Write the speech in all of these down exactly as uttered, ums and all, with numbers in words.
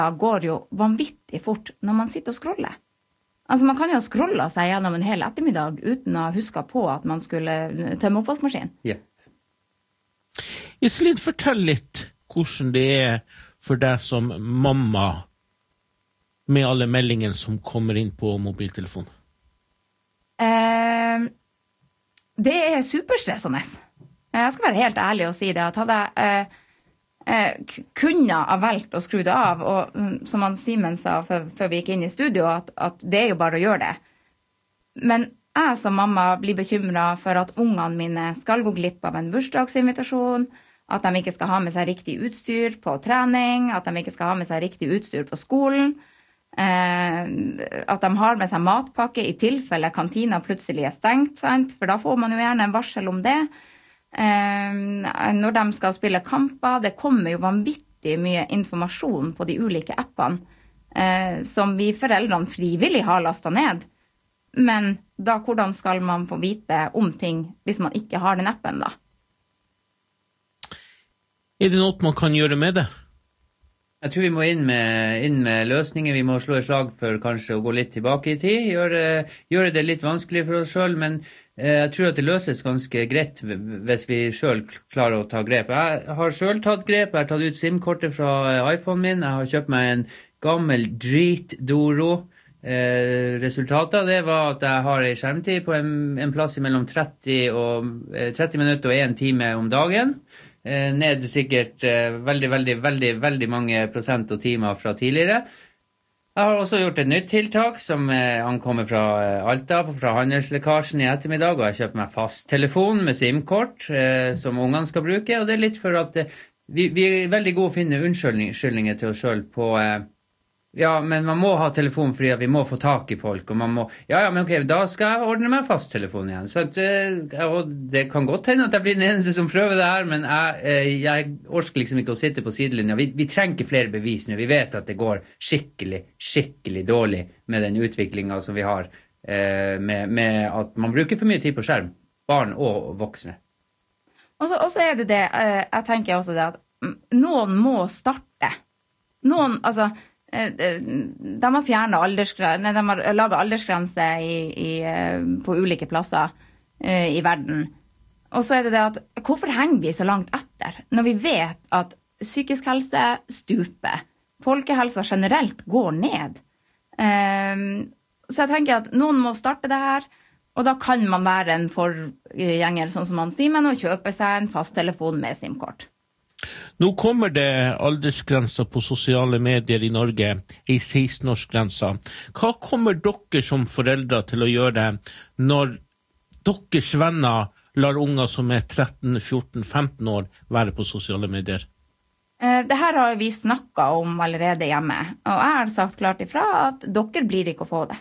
går jo vanvittig fort når man sitter og scroller. Altså man kan jo scrolle seg gjennom en hel ettermiddag uten å huske på at man skulle tømme oppvaskmaskinen. Ja. Iselin, fortell litt hvordan det er for deg som mamma med alle meldingene som kommer inn på mobiltelefon. Eh, det er superstressende. Jeg skal være helt ærlig og si det, at hadde jeg eh, eh, kunne ha valgt å skru det av, og mm, som han Simen sa før, før vi gikk inn i studio, at, at det er jo bare å gjøre det. Men jeg som mamma blir bekymret for at ungene mine skal gå glipp av en bursdagsinvitasjon, at de ikke skal ha med seg riktig utstyr på trening, at de ikke skal ha med seg riktig utstyr på skolen, eh, at de har med seg matpakke i tilfelle kantina plutselig er stengt, sant? For da får man jo gjerne en varsel om det. Eh, når de skal spille kamper, det kommer jo vanvittig mye informasjon på de ulike appene, eh, som vi foreldrene frivillig har lastet ned. Men da, hvordan skal man få vite om ting hvis man ikke har den appen da? Er det noe man kan gjøre med det? Jeg tror vi må inn med, inn med løsninger. Vi må slå et slag for kanskje å gå litt tilbake i tid, gjøre, gjøre det litt vanskelig for oss selv, men eh, jeg tror at det løses ganske greit hvis vi selv klarer å ta grep. Jeg har selv tatt grep, jeg har tatt ut SIM-kortet fra iPhone min, jeg har kjøpt meg en gammel drit-Doro. Eh, resultatet det var at jeg har en skjermtid på en, en plass mellom tretti, og, eh, tretti minutter og en time om dagen. Eh, ned sikkert eh, veldig, veldig, veldig, veldig mange prosent og timer fra tidligere. Jeg har også gjort et nytt tiltak som eh, ankommer fra eh, Alta, fra handelslekkasjen i ettermiddag, og jeg har kjøpt meg fast telefon med SIM-kort eh, som ungene skal bruke, og det er litt for at eh, vi, vi er veldig gode å finne unnskyldninger til oss selv på eh, ja, men man må ha telefon fordi vi må få tak i folk, og man må, ja, ja, men ok, da skal jeg ordne meg fast telefon igjen. Så at, og det kan godt hende at jeg blir den eneste som prøver det her, men jeg, jeg orsker liksom ikke å sitte på sidelinja. Vi, vi trenger ikke flere bevis nå. Vi vet at det går skikkelig, skikkelig dårlig med den utviklingen som vi har, med, med at man bruker for mye tid på skjerm, barn og voksne. Og så, og så er det det, jeg tenker også det at noen må starte. Noen, altså, de har fjernet aldersgrense, de har laget aldersgrense i, i, på ulike plasser uh, i verden. Og så er det det at, hvorfor henger vi så langt etter? Når vi vet at psykisk helse stuper, folkehelsa generelt går ned. Um, så jeg tenker at noen må starte det her, og da kan man være en forgjenger, sånn som man sier, men å kjøpe seg en fast telefon med SIM-kort. Nå kommer det aldersgrenser på sosiale medier i Norge, i seksten-årsgrenser. Hva kommer dere som foreldre til å gjøre når deres venner lar unger som er tretten, fjorten, femten år være på sosiale medier? Det her har vi snakket om allerede hjemme, og jeg har sagt klart ifra at dere blir ikke å få det.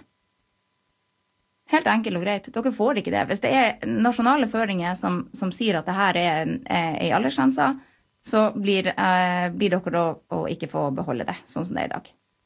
Helt enkelt og greit, dere får ikke det. Hvis det er nasjonale føringer som, som sier at det her er en, en aldersgrense, så blir, eh, blir dere da å ikke få beholde det, sånn som det er i dag.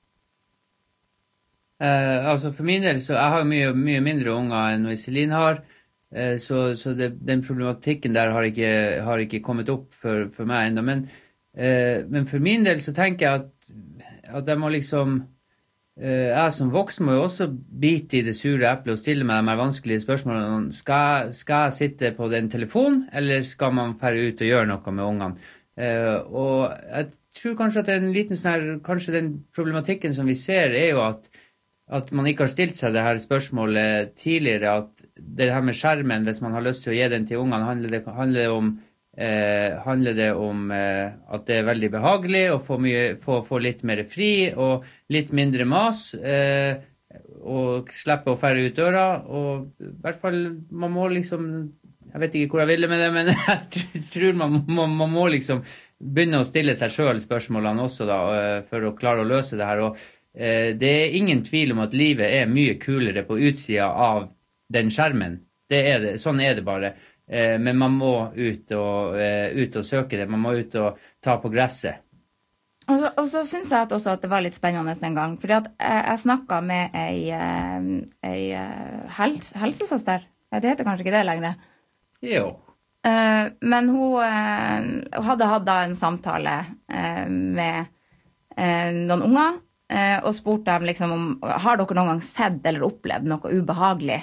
Eh, altså for min del, så jeg har mye, mye mindre unger enn Iselin har, eh, så, så det, den problematikken der har ikke, har ikke kommet opp for, for meg enda, men, eh, men for min del så tenker jeg at, at jeg må liksom, eh, jeg som voksen må jo også bite i det sure eplet og stille meg de her vanskelige spørsmålene. Skal, skal jeg sitte på den telefonen, eller skal man fære ut og gjøre noe med ungene? Uh, og jeg tror kanskje at en liten sånn her, kanskje den problematikken som vi ser er jo at, at man ikke har stilt seg det her spørsmålet tidligere, at det her med skjermen, hvis man har lyst til å gi den til ungene, handler det, handler det om, uh, handler det om uh, at det er veldig behagelig å få, mye, få, få litt mer fri og litt mindre mas, uh, og slippe å fære ut døra, og i hvert fall man må liksom, jeg vet ikke hvor jeg ville med det, men jeg tror man, man, man må liksom begynne å stille seg selv spørsmålene også da, for å klare å løse det her. Og eh, det er ingen tvil om at livet er mye kulere på utsida av den skjermen. Det er det, sånn er det bare. Eh, men man må ut og, eh, ut og søke det. Man må ut og ta på gresset. Og så, og så synes jeg at også at det var litt spennende en gang, fordi at jeg, jeg snakket med ei, ei hels, helsesøster. Det heter kanskje ikke det lenger. Jo. Uh, men hun uh, hadde hatt en samtale uh, med eh, noen unger, eh, og spurt dem liksom om, har dere noen gang sett eller opplevd noe ubehagelig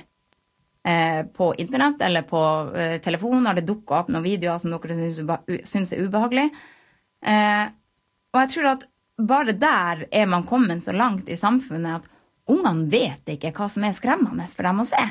eh, på internett eller på eh, telefon? Har det dukket opp noen videoer som dere synes, ube- synes er ubehagelig? Eh, og jeg tror at bare der er man kommet så langt i samfunnet at ungene vet ikke hva som er skremmende for dem å se.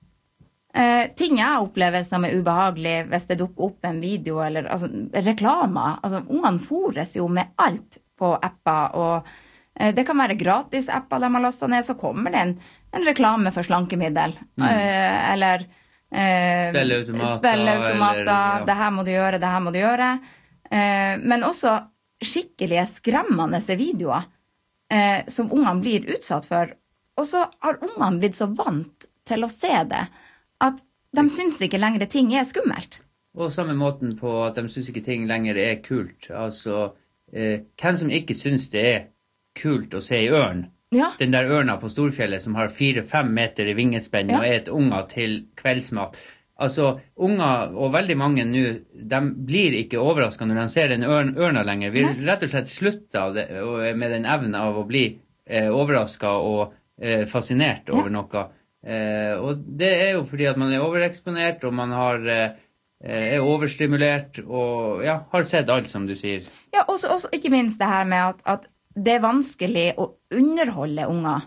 Eh, ting jeg opplever som er ubehagelig hvis det dukker opp en video eller altså, reklamer. Altså, ungene fores jo med alt på apper, og eh, det kan være gratis apper de har lastet ned, så kommer det en, en reklame for slankemiddel. Mm. Eh, eller eh, spilleautomater. spilleautomater eller, ja. Det her må du gjøre, det her må du gjøre. Eh, men også skikkelige skremmende videoer eh, som ungene blir utsatt for. Og så har ungene blitt så vant til å se det, at de synes ikke lenger ting er skummelt. Og samme måten på at de synes ikke ting lenger er kult. Altså, eh, hvem som ikke synes det er kult å se i ørn? Ja. Den der ørna på Storfjellet som har fire-fem meter i vingespenn Ja. og er et unger til kveldsmat. Altså, unger, og veldig mange nå, de blir ikke overrasket når de ser den ørn, ørna lenger. Vi rett og slett slutter det, med den evnen av å bli eh, overrasket og eh, fascinert over Ja. noe. Eh, og det er jo fordi at man er overeksponert, og man har, eh, er overstimulert, og ja, har sett alt, som du sier. Ja, også, også ikke minst det her med at, at det er vanskelig å underholde unger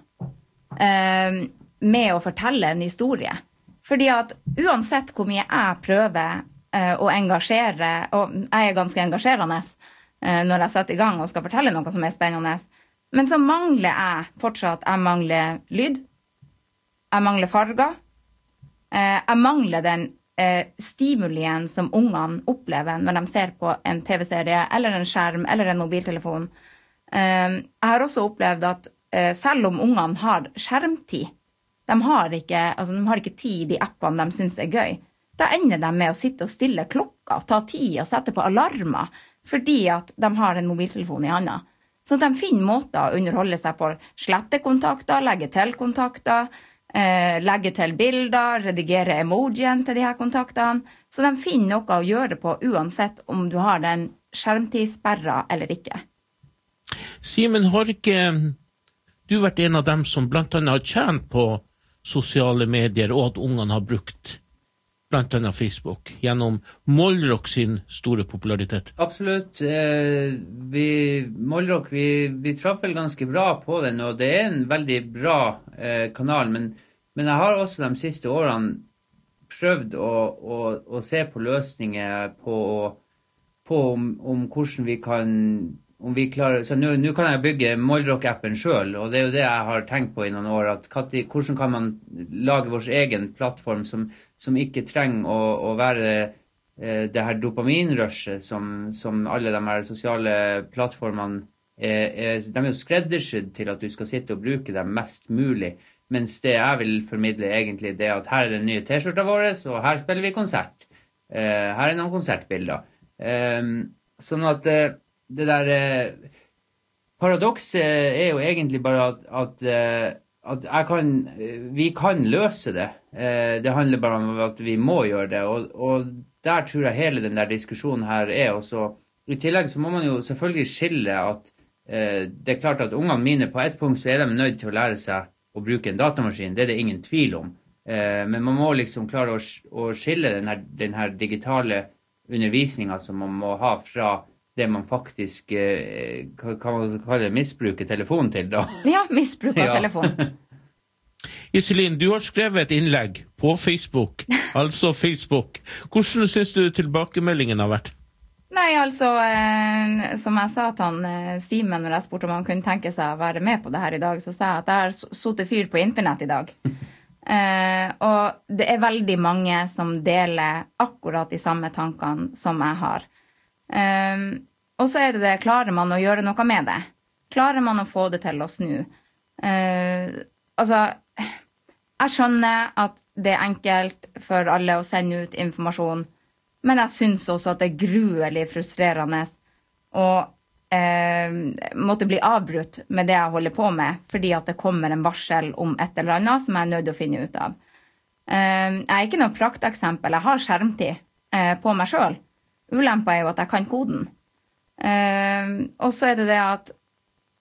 eh, med å fortelle en historie. Fordi at uansett hvor mye jeg prøver eh, å engasjere, og jeg er ganske engasjerende eh, når jeg setter i gang og skal fortelle noe som er spennende, men så mangler jeg fortsatt, jeg mangler lyd, jeg mangler farger, eh, jeg mangler den eh, stimulien som ungene opplever når de ser på en tv-serie, eller en skjerm, eller en mobiltelefon. Eh, jeg har også opplevd at eh, selv om ungene har skjermtid, de har ikke, altså, de har ikke tid i de appene de synes er gøy, da ender de med å sitte og stille klokka, ta tid og sette på alarmer, fordi at de har en mobiltelefon i hånda. Så at de finner måter å underholde seg på, slette kontakter, legge til kontakter, Eh, legge til bilder, redigere emojien til de her kontaktene, så de finner noe å gjøre på uansett om du har den skjermtidssperra eller ikke. Simen, har ikke du vært en av dem som blant annet har tjent på sosiale medier, og at ungene har brukt blant annet Facebook, gjennom Mollrock sin store popularitet? Absolutt. Eh, vi, Mollrock, vi, vi traff vel ganske bra på den, og det er en veldig bra eh, kanal, men, men jeg har også de siste årene prøvd å, å, å se på løsninger på, på om, om hvordan vi kan om vi klarer, så nå, nå kan jeg bygge Mollrock-appen selv, og det er jo det jeg har tenkt på i noen år, at hvordan kan man lage vår egen plattform som, som ikke trenger å, å være eh, det her dopaminrushet som, som alle de her sosiale plattformene er, er, de er jo skreddersydd til at du skal sitte og bruke dem mest mulig, mens det jeg vil formidle egentlig det at her er den nye t-skjorta vår, og her spiller vi konsert. Eh, her er noen konsertbilder. Eh, sånn at eh, det der eh, paradokset er jo egentlig bare at, at, eh, at jeg kan, vi kan løse det. Eh, det handler bare om at vi må gjøre det, og, og der tror jeg hele den der diskusjonen her er også. I tillegg så må man jo selvfølgelig skille at eh, det er klart at ungene mine på et punkt så er de nødt til å lære seg å bruke en datamaskin, det er det ingen tvil om. Eh, men man må liksom klare å, å skille den her, den her digitale undervisningen som man må ha fra det man faktisk, eh, kan man kalle det, misbruker telefonen til da. Ja, misbruk av Ja. telefon. Iselin, du har skrevet et innlegg på Facebook, altså Facebook. Hvordan synes du tilbakemeldingen har vært? Nei, altså, eh, som jeg sa til han, eh, Simen, når jeg spurte om han kunne tenke seg å være med på det her i dag, så sa jeg at jeg har s- suttet fyr på internett i dag. Eh, og det er veldig mange som deler akkurat de samme tankene som jeg har. Eh, og så er det det, klarer man å gjøre noe med det? Klarer man å få det til å snu? Eh, altså, jeg skjønner at det er enkelt for alle å sende ut informasjon, men jeg synes også at det er gruelig frustrerende å eh, måtte bli avbrutt med det jeg holder på med, fordi at det kommer en varsel om et eller annet som jeg er nødt til å finne ut av. Eh, jeg er ikke noe prakteksempel. Jeg har skjermtid eh, på meg selv. Ulempen er jo at jeg kan koden. Eh, og så er det det at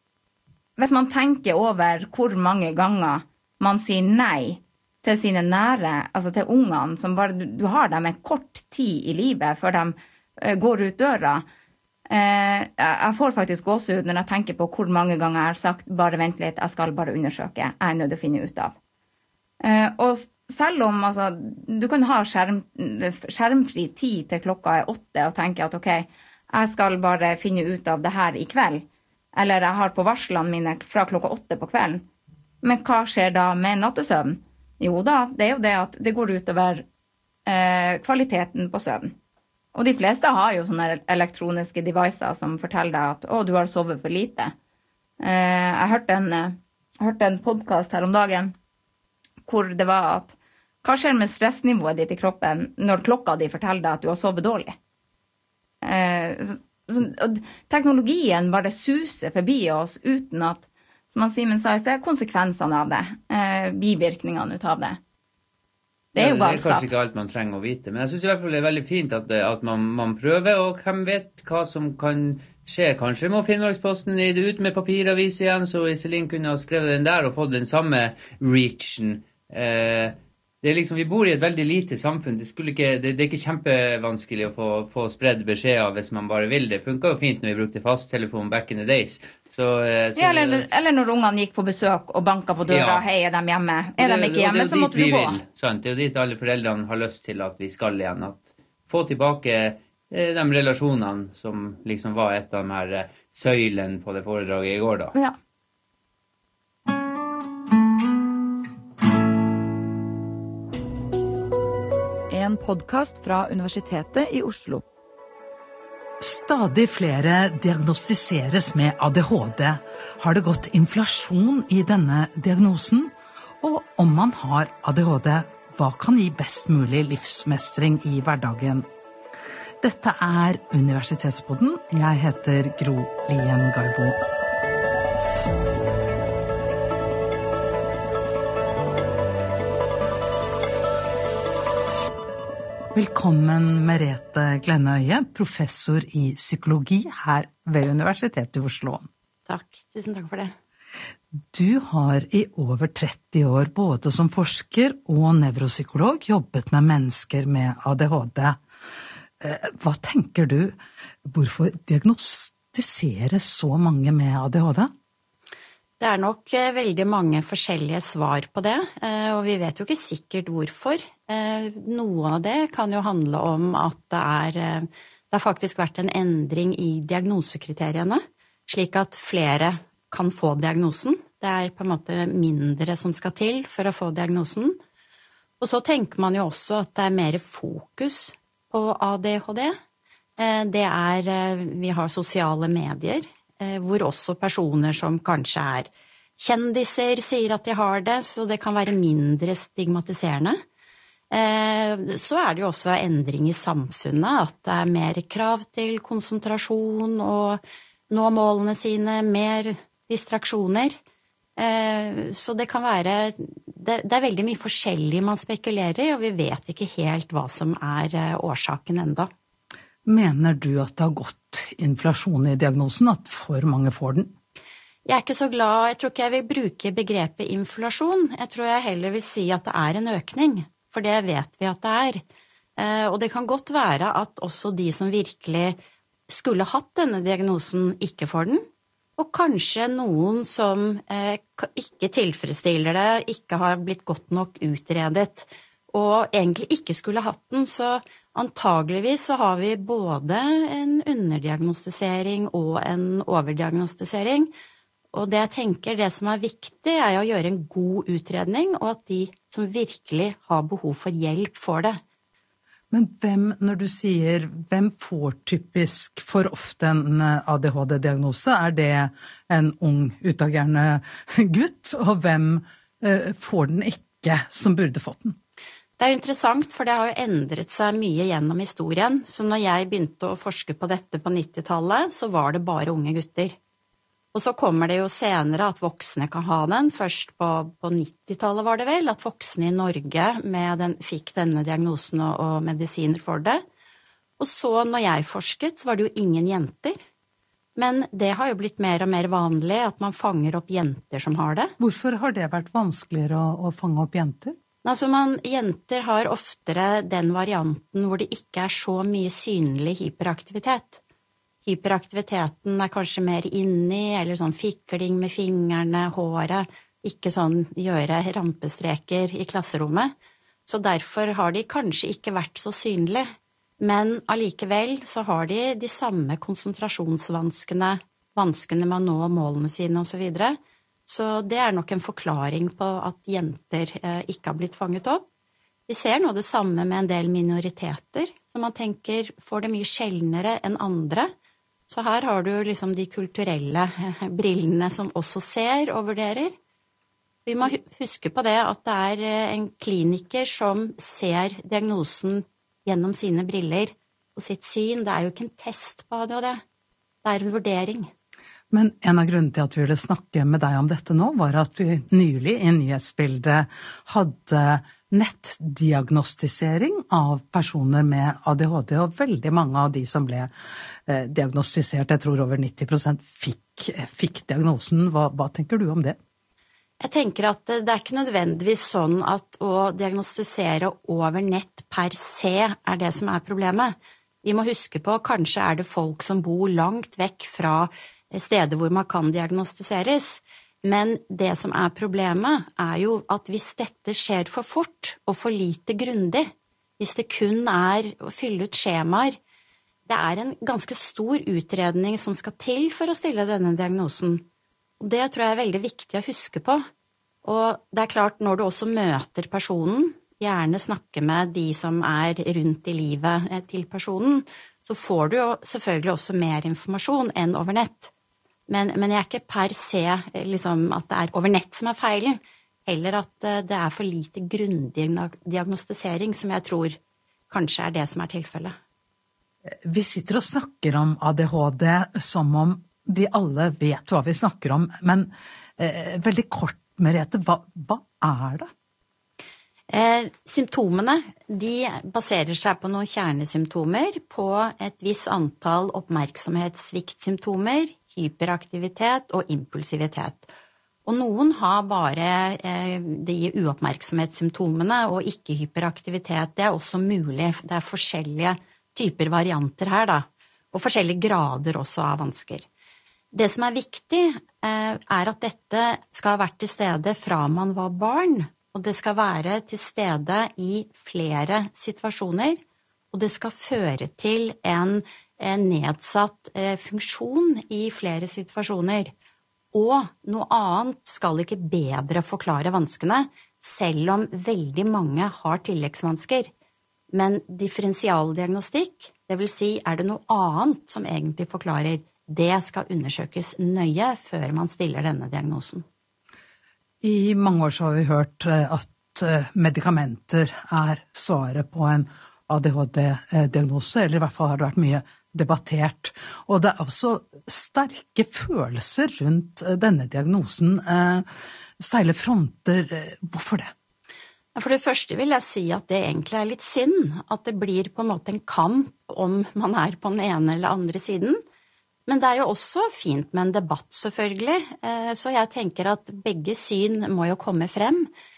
hvis man tenker over hvor mange ganger man sier nei til sine nære, altså til ungene, som bare, du, du har dem en kort tid i livet før de uh, går ut døra. Uh, jeg får faktisk gåsehud når jeg tenker på hvor mange ganger jeg har sagt, bare vent litt, jeg skal bare undersøke, jeg er nødt til å finne ut av. Uh, og selv om, altså, du kan ha skjerm, skjermfri tid til klokka er åtte og tenke at ok, jeg skal bare finne ut av det her i kveld, eller jeg har på varslene mine fra klokka åtte på kvelden. Men hva skjer da med nattesøvn? Jo da, det er jo det at det går ut over eh, kvaliteten på søvn. Og de fleste har jo sånne elektroniske devices som forteller deg at å, du har sovet for lite. Eh, jeg hørte en, jeg hørte en podcast her om dagen hvor det var at hva skjer med stressnivået ditt i kroppen når klokka di forteller deg at du har sovet dårlig? Eh, så, så, og teknologien bare suser forbi oss uten at, som han Simen sa i sted, konsekvensene av det, eh, bivirkningene ut av det. Det er jo galskap. Det er kanskje ikke alt man trenger å vite, men jeg synes i hvert fall det er veldig fint at, at man, man prøver, og hvem vet hva som kan skje. Kanskje må Finnmarksposten ut med papiravis igjen, så Iselin kunne ha skrevet den der og fått den samme reachen. Eh, det er liksom, vi bor i et veldig lite samfunn, det, skulle ikke, det, det er ikke kjempevanskelig å få, få spredd beskjed av hvis man bare vil. Det funket jo fint når vi brukte fasttelefon back in the days. Så, så, ja, eller, eller når ungene gikk på besøk og banket på døra, ja. Hei, er de hjemme? Er det, de ikke hjemme, så måtte du gå. Vil, sant? Det er jo dit alle foreldrene har lyst til at vi skal igjen. At få tilbake eh, de relasjonene som liksom var et av de her eh, søylene på det foredraget i går da. Ja. En podcast fra Universitetet i Oslo. Stadig flere diagnostiseres med A D H D. Har det gått inflasjon i denne diagnosen? Og om man har A D H D, hva kan gi best mulig livsmestring i hverdagen? Dette er Universitetspodden. Jeg heter Gro Lien Garbo. Velkommen Merete Glenøye, professor i psykologi her ved Universitetet i Oslo. Takk, tusen takk for det. Du har i over tretti år både som forsker og nevropsykolog jobbet med mennesker med A D H D. Hva tenker du, hvorfor diagnostiseres så mange med A D H D? Det er nok veldig mange forskjellige svar på det, og vi vet jo ikke sikkert hvorfor. Noe av det kan jo handle om at det er, det har faktisk vært en endring i diagnosekriteriene, slik at flere kan få diagnosen. Det er på en måte mindre som skal til for å få diagnosen. Og så tenker man jo også at det er mer fokus på A D H D. Det er, vi har sosiale medier, hvor også personer som kanskje er kjendiser sier at de har det, så det kan være mindre stigmatiserende. Så er det jo også endring i samfunnet, at det er mer krav til konsentrasjon og nå målene sine, mer distraksjoner. Så det kan være, det er veldig mye forskjellig man spekulerer i, og vi vet ikke helt hva som er årsaken enda. Mener du at det har gått inflasjon i diagnosen, at for mange får den? Jeg er ikke så glad, jeg tror ikke jeg vil bruke begrepet inflasjon. Jeg tror jeg heller vil si at det er en økning, for det vet vi at det er. Og det kan godt være at også de som virkelig skulle hatt denne diagnosen ikke får den, og kanskje noen som ikke tilfredsstiller det, ikke har blitt godt nok utredet, og egentlig ikke skulle hatt den, så antageligvis så har vi både en underdiagnostisering og en overdiagnostisering. Og det jeg tenker, det som er viktig, er å gjøre en god utredning, og at de som virkelig har behov for hjelp får det. Men hvem, når du sier, hvem får typisk for ofte en A D H D-diagnose? Er det en ung, utagerende gutt, og hvem eh, får den ikke som burde fått den? Det er jo interessant, for det har jo endret seg mye gjennom historien. Så når jeg begynte å forske på dette på nittitallet, så var det bare unge gutter. Og så kommer det jo senere at voksne kan ha den. Først på, på nittitallet var det vel, at voksne i Norge med den, fikk denne diagnosen og, og medisiner for det. Og så når jeg forsket, så var det jo ingen jenter. Men det har jo blitt mer og mer vanlig at man fanger opp jenter som har det. Hvorfor har det vært vanskeligere å, å fange opp jenter? Altså man, jenter har oftere den varianten hvor det ikke er så mye synlig hyperaktivitet. Hyperaktiviteten er kanskje mer inni, eller sånn fikling med fingrene, håret, ikke sånn gjøre rampestreker i klasserommet. Så derfor har de kanskje ikke vært så synlige. Men allikevel så har de de samme konsentrasjonsvanskene, vanskene med å nå målene sine og så videre. Så det er nok en forklaring på at jenter eh, ikke har blitt fanget opp. Vi ser nå det samme med en del minoriteter, som man tenker får det mye sjeldnere enn andre. Så her har du liksom de kulturelle eh, brillene som også ser og vurderer. Vi må huske på det at det er en kliniker som ser diagnosen gjennom sine briller og sitt syn. Det er jo ikke en test på det og det. Det er en vurdering. Men en av grunnene til at vi ville snakke med deg om dette nå, var at vi nylig i nyhetsbildet hadde nettdiagnostisering av personer med A D H D, og veldig mange av de som ble eh, diagnostisert, jeg tror over nitti prosent, fikk, fikk diagnosen. Hva, hva tenker du om det? Jeg tenker at det er ikke nødvendigvis sånn at å diagnostisere over nett per se er det som er problemet. Vi må huske på, kanskje er det folk som bor langt vekk fra steder hvor man kan diagnostiseres, men det som er problemet er jo at hvis dette skjer for fort og for lite grundig, hvis det kun er å fylle ut skjemaer, det er en ganske stor utredning som skal til for å stille denne diagnosen. Og det tror jeg er veldig viktig å huske på. Og det er klart, når du også møter personen, gjerne snakke med de som er rundt i livet til personen, så får du jo selvfølgelig også mer informasjon enn over nett. Men, men jeg er ikke per se liksom, at det er over nett som er feilen, heller at det er for lite grundig diagnostisering, som jeg tror kanskje er det som er tilfellet. Vi sitter og snakker om A D H D som om vi alle vet hva vi snakker om, men eh, veldig kort, Merete, hva, hva er det? Eh, symptomene, de baserer seg på noen kjernesymptomer, på et visst antall oppmerksomhetssviktsymptomer, hyperaktivitet og impulsivitet. Og noen har bare eh, de uoppmerksomhetssymptomene og ikke hyperaktivitet. Det er også mulig, det er forskjellige typer varianter her da, og forskjellige grader også av vansker. Det som er viktig er at dette skal ha vært til stede fra man var barn, og det skal være til stede i flere situasjoner, og det skal føre til en, en nedsatt funksjon i flere situasjoner. Og noe annet skal ikke bedre forklare vanskene, selv om veldig mange har tilleggsvansker. Men differensialdiagnostikk, det vil si er det noe annet som egentlig forklarer. Det skal undersøkes nøye før man stiller denne diagnosen. I mange år så har vi hørt at medikamenter er svaret på en A D H D-diagnose, eller i hvert fall har det vært mye debattert. Og det er også sterke følelser rundt denne diagnosen. Steile fronter, hvorfor det? For det første vil jeg si at det egentlig er litt synd, at det blir på en måte en kamp om man er på den ene eller andre siden. Men det er jo også fint med en debatt, selvfølgelig, så jeg tenker at begge syn må jo komme frem.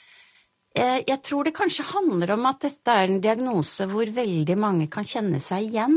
Jeg tror det kanskje handler om at dette er en diagnose hvor veldig mange kan kjenne seg igjen,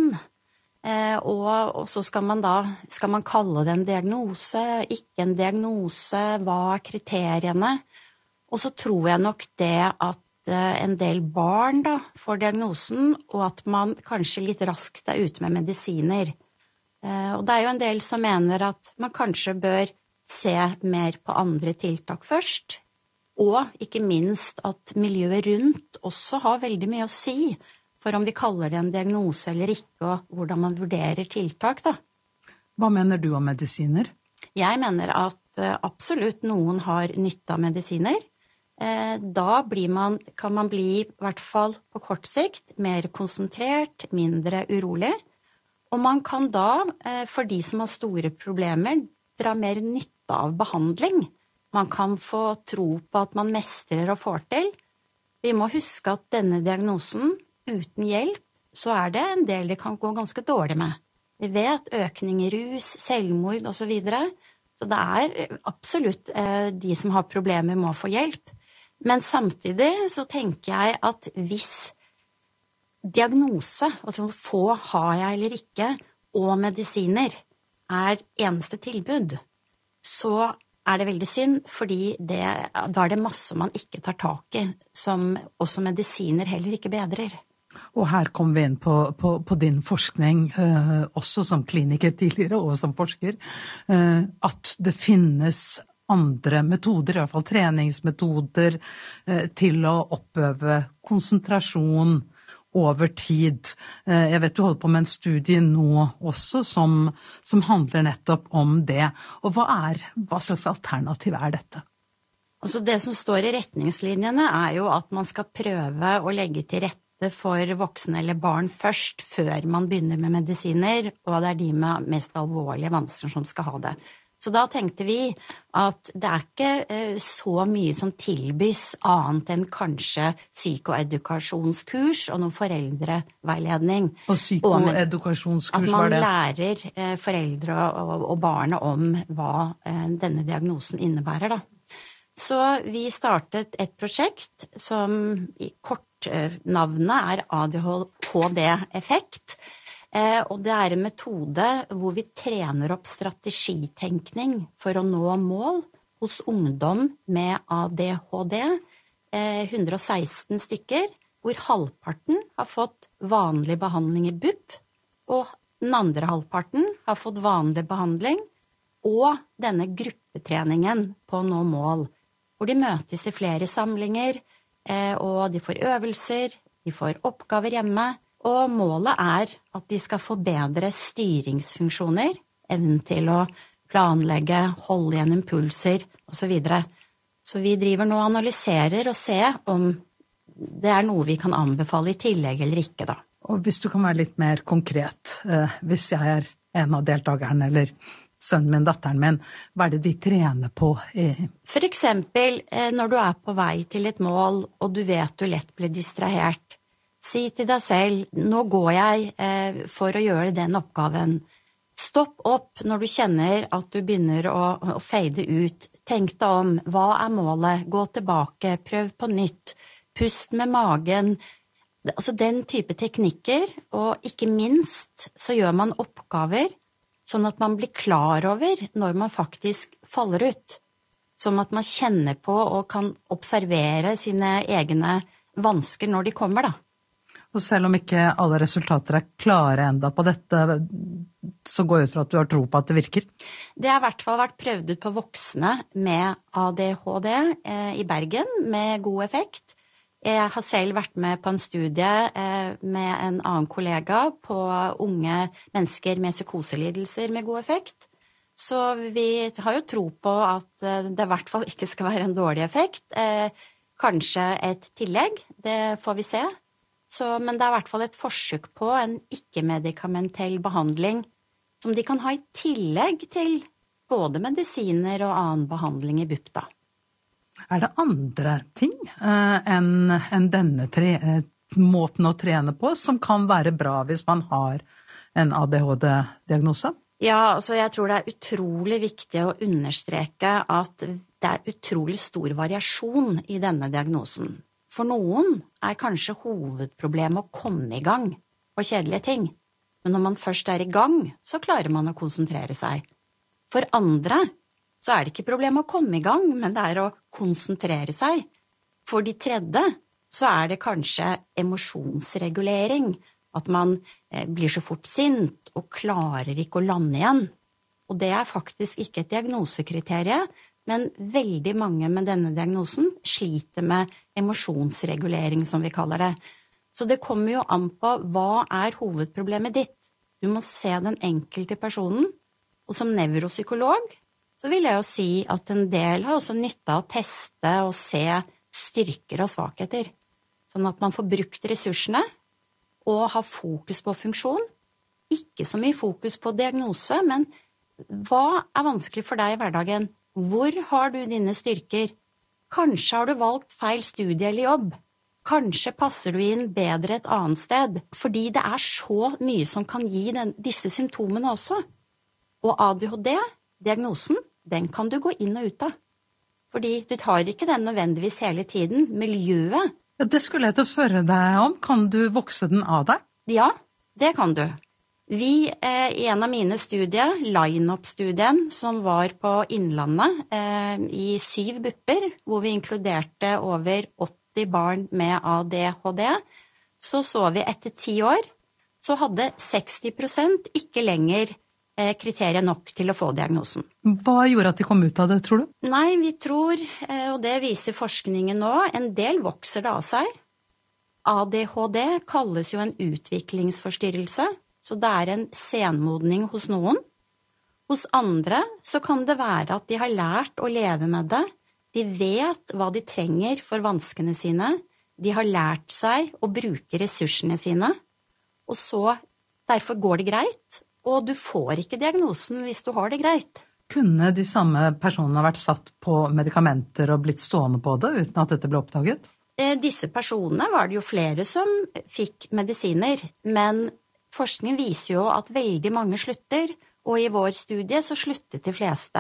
og så skal man da, skal man kalle det en diagnose, ikke en diagnose, hva er kriteriene? Og så tror jeg nok det at en del barn da får diagnosen, og at man kanskje litt raskt er ute med medisiner. Og det er jo en del som mener at man kanskje bør se mer på andre tiltak først, og ikke minst at miljøet rundt også har veldig mye å si for om vi kaller det en diagnose eller ikke, og hvordan man vurderer tiltak da. Hva mener du om medisiner? Jeg mener at absolutt noen har nytte av medisiner. Da blir man, kan man bli, i hvert fall på kort sikt, mer konsentrert, mindre urolig. Og man kan da, for de som har store problemer, dra mer nytte av behandling. Man kan få tro på at man mestrer og får til. Vi må huske at denne diagnosen, uten hjelp, så er det en del det kan gå ganske dårlig med. Vi vet økning i rus, selvmord og så videre. Så det er absolutt eh, de som har problemer må få hjelp. Men samtidig så tenker jeg at hvis diagnose, altså få har jeg eller ikke, og medisiner er eneste tilbud, så er det veldig synd, fordi det, da er det masse man ikke tar tak i, som også medisiner heller ikke bedrer. Og her kommer vi inn på, på, på din forskning, eh, også som kliniker tidligere og som forsker, eh, at det finnes andre metoder, i hvert fall treningsmetoder, eh, til å oppøve konsentrasjon over tid. Eh, jeg vet du holder på med en studie nå også som, som handler nettopp om det. Og hva, er, hva slags alternativ er dette? Altså det som står i retningslinjene er jo at man skal prøve å legge til rette for voksne eller barn først, før man begynner med medisiner, og det er de med mest alvorlige vansker som skal ha det. Så da tenkte vi at det er ikke eh, så mye som tilbys annet enn kanskje psykoedukasjonskurs og noen foreldreveiledning. Og psykoedukasjonskurs var det? At man lærer eh, foreldre og, og barnet om hva eh, denne diagnosen innebærer da. Så vi startet et prosjekt som i kortnavnet er A D H D-effekt, eh, og det er en metode hvor vi trener opp strategitenkning for å nå mål hos ungdom med A D H D, eh, ett hundre og seksten stykker, hvor halvparten har fått vanlig behandling i B U P, og den andre halvparten har fått vanlig behandling, og denne gruppetreningen på å nå mål, hvor de møtes i flere samlinger, eh, og de får øvelser, de får oppgaver hjemme, og målet er at de skal få bedre styringsfunksjoner, evnen til å planlegge, holde igjen impulser, og så videre. Så vi driver nå og analyserer og ser om det er noe vi kan anbefale i tillegg eller ikke da. Og hvis du kan være litt mer konkret, eh, hvis jeg er en av deltakerne, eller sønnen min, datteren min, hva er det de trener på? For eksempel, når du er på vei til et mål, og du vet du lett blir distrahert, si til deg selv, nå går jeg for å gjøre den oppgaven. Stopp opp når du kjenner at du begynner å, å fade ut. Tenk deg om, hva er målet? Gå tilbake, prøv på nytt, pust med magen. Altså den type teknikker, og ikke minst så gjør man oppgaver sånn at man blir klar over når man faktisk faller ut. Sånn at man kjenner på og kan observere sine egne vansker når de kommer da. Og selv om ikke alle resultater er klare enda på dette, så går jeg ut fra at du har tro på at det virker? Det har i hvert fall vært prøvd ut på voksne med A D H D eh, i Bergen med god effekt. Jeg har selv vært med på en studie eh, med en annen kollega på unge mennesker med psykoselidelser med god effekt. Så vi har jo tro på at eh, det i hvert fall ikke skal være en dårlig effekt. Eh, kanskje et tillegg, det får vi se. Så, men det er i hvert fall et forsøk på en ikke-medikamentell behandling som de kan ha i tillegg til både medisiner og annen behandling i B U P da. Er det andre ting eh, enn en denne tre, eh, måten å trene på som kan være bra hvis man har en A D H D-diagnose? Ja, altså jeg tror det er utrolig viktig å understreke at det er utrolig stor variasjon i denne diagnosen. For noen er kanskje hovedproblemet å komme i gang på kjedelige ting, men når man først er i gang, så klarer man å konsentrere seg. For andre så er det ikke problem å komme i gang, men det er å konsentrere seg. For de tredje så er det kanskje emosjonsregulering, at man eh, blir så fort sint og klarer ikke å lande igjen. Og det er faktisk ikke et diagnosekriterie, men veldig mange med denne diagnosen sliter med emosjonsregulering, som vi kaller det. Så det kommer jo an på hva er hovedproblemet ditt. Du må se den enkelte personen, og som nevropsykolog så vil jeg jo si at en del har også nytte av å teste og se styrker og svakheter, sånn at man får brukt ressursene og har fokus på funksjon. Ikke så mye fokus på diagnose, men hva er vanskelig for deg i hverdagen? Hvor har du dine styrker? Kanskje har du valgt feil studie eller jobb. Kanskje passer du inn bedre et annet sted, fordi det er så mye som kan gi den, disse symptomene også. Og A D H D, diagnosen, den kan du gå inn og ut av. Fordi du tar ikke den nødvendigvis hele tiden. Miljøet. Ja, det skulle jeg til å spørre deg om. Kan du vokse den av deg? Ja, det kan du. Vi, eh, i en av mine studier, line-up-studien, som var på Innlandet, eh, i syv bupper, hvor vi inkluderte over åtti barn med A D H D, så så vi etter ti år, så hadde seksti prosent ikke lenger eh, kriterier nok til å få diagnosen. Hva gjorde at de kom ut av det, tror du? Nei, vi tror, eh, og det viser forskningen nå, en del vokser det av seg. A D H D kalles jo en utviklingsforstyrrelse, så det er en senmodning hos noen. Hos andre så kan det være at de har lært å leve med det. De vet hva de trenger for vanskene sine. De har lært seg å bruke ressursene sine. Og så, derfor går det greit, og du får ikke diagnosen hvis du har det greit. Kunne de samme personene vært satt på medikamenter og blitt stående på det uten at dette ble oppdaget? Eh, disse personene var det jo flere som fikk medisiner, men forskning viser jo at veldig mange slutter, og i vår studie så sluttet de fleste.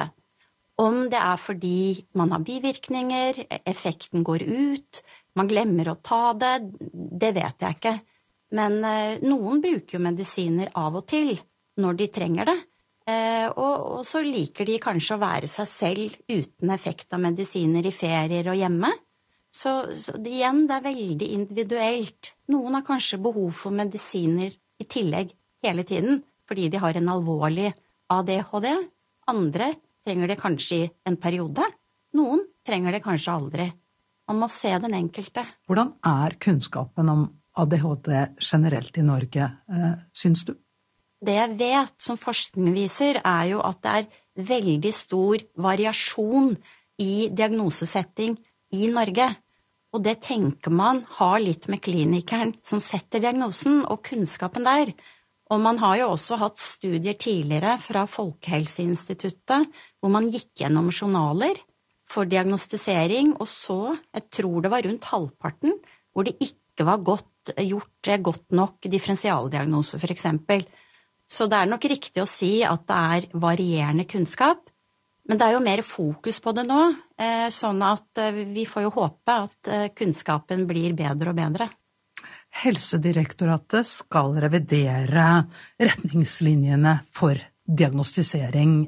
Om det er fordi man har bivirkninger, effekten går ut, man glemmer å ta det, det vet jeg ikke. Men eh, noen bruker jo medisiner av og til når de trenger det, eh, og, og så liker de kanskje å være seg selv uten effekt av medisiner i ferier og hjemme. Så, så det, igjen, det er veldig individuelt. Noen har kanskje behov for medisiner i tillegg hele tiden, fordi de har en alvorlig A D H D. Andre trenger det kanskje i en periode. Noen trenger det kanskje aldri. Man må se den enkelte. Hvordan er kunnskapen om A D H D generelt i Norge, eh, syns du? Det jeg vet, som forskning viser, er jo at det er veldig stor variasjon i diagnosesetting i Norge. Og det tenker man har litt med klinikeren som setter diagnosen og kunnskapen der. Og man har jo også hatt studier tidligere fra Folkehelseinstituttet, hvor man gikk gjennom journaler for diagnostisering, og så, jeg tror det var rundt halvparten, hvor det ikke var godt, gjort godt nok differensialdiagnose for eksempel. Så det er nok riktig å si at det er varierende kunnskap. Men det er jo mer fokus på det nå, sånn at vi får jo håpe at kunnskapen blir bedre og bedre. Helsedirektoratet skal revidere retningslinjene for diagnostisering.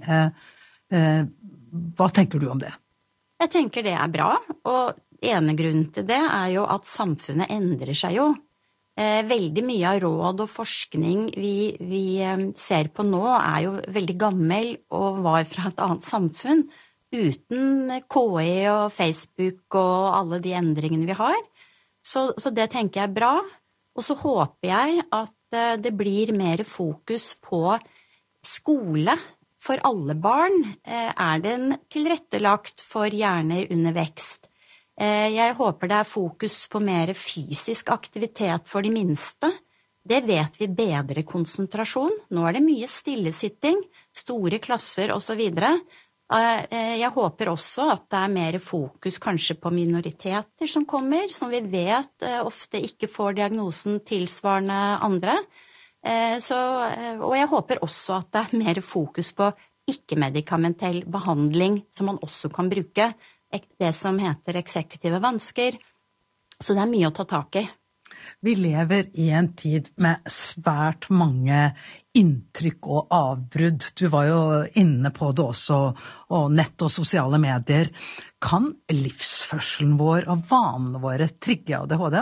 Hva tenker du om det? Jeg tenker det er bra, og ene grunnen til det er jo at samfunnet endrer seg jo. Veldig mye av råd og forskning vi, vi ser på nå er jo veldig gammel og var fra et annet samfunn, uten K I og Facebook og alle de endringene vi har. Så, så det tenker jeg er bra, og så håper jeg at det blir mer fokus på skole for alle barn. Er den tilrettelagt for hjerner under vekst? Jeg håper det er fokus på mer fysisk aktivitet for de minste. Det vet vi bedre konsentrasjon. Nå er det mye stillesitting, store klasser og så videre. Jeg håper også at det er mer fokus kanskje på minoriteter som kommer, som vi vet ofte ikke får diagnosen tilsvarende andre. Så, og jeg håper også at det er mer fokus på ikke-medikamentell behandling som man også kan bruke. Det som heter eksekutive vansker, så det er mye å ta tak i. Vi lever i en tid med svært mange inntrykk og avbrudd. Du var jo inne på det også, og nett og sosiale medier. Kan livsførselen vår og vanene våre trigge A D H D?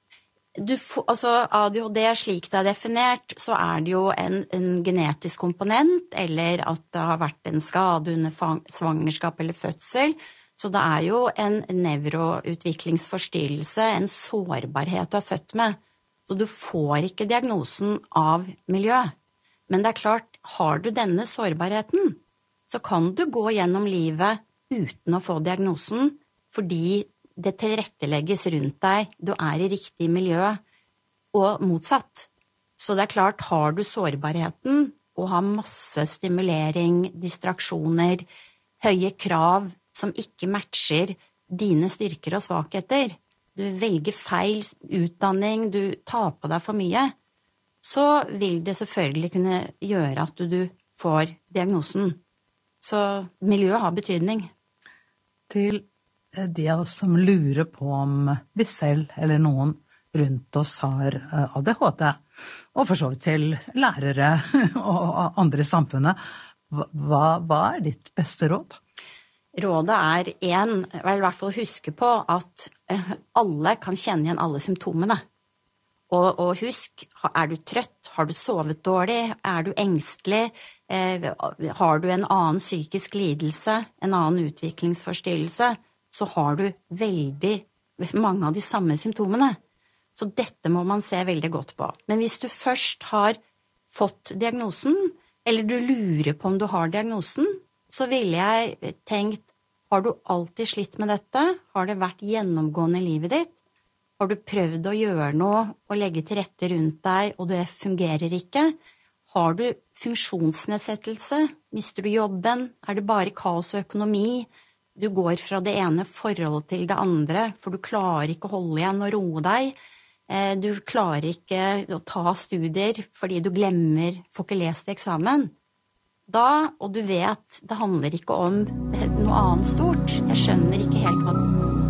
Du får, altså A D H D slik det er definert, så er det jo en, en genetisk komponent, eller at det har vært en skade under svangerskap eller fødsel. Så det er jo en nevroutviklingsforstyrrelse, en sårbarhet du er født med. Så du får ikke diagnosen av miljø. Men det er klart, har du denne sårbarheten, så kan du gå gjennom livet uten å få diagnosen, fordi det tilrettelegges rundt deg, du er i riktig miljø, og motsatt. Så det er klart, har du sårbarheten, og har masse stimulering, distraksjoner, høye krav, som ikke matcher dine styrker og svakheter, du velger feil utdanning, du tar på deg for mye, så vil det selvfølgelig kunne gjøre at du, du får diagnosen. Så miljøet har betydning. Til de av oss som lurer på om vi selv eller noen rundt oss har A D H D, og for så vidt til lærere og andre i samfunnet, hva, hva er ditt beste råd? Rådet er en, vel i hvert fall huske på at alle kan kjenne igjen alle symptomene. Og, og husk, er du trøtt, har du sovet dårlig, er du engstelig, eh, har du en annen psykisk lidelse, en annen utviklingsforstyrrelse, så har du veldig mange av de samme symptomene. Så dette må man se veldig godt på. Men hvis du først har fått diagnosen, eller du lurer på om du har diagnosen, så ville jeg tenkt, har du alltid slitt med dette? Har det vært gjennomgående i livet ditt? Har du prøvd å gjøre noe og legge til rette rundt deg, og det fungerer ikke? Har du funksjonsnedsettelse? Mister du jobben? Er det bare kaos og økonomi? Du går fra det ene forholdet til det andre, for du klarer ikke å holde igjen og roe deg. Du klarer ikke å ta studier fordi du glemmer, får ikke lest eksamen. Da, og du vet, det handler ikke om noe annet stort. Jeg skjønner ikke helt hva